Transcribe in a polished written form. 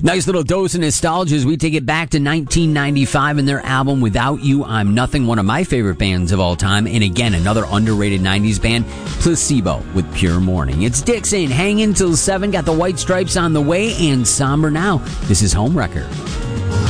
Nice little dose of nostalgia as we take it back to 1995 and their album Without You, I'm Nothing, one of my favorite bands of all time. And again, another underrated 90s band, Placebo with Pure Morning. It's Dixon, hanging till 7, got the White Stripes on the way, and Somber Now. This is Homewrecker.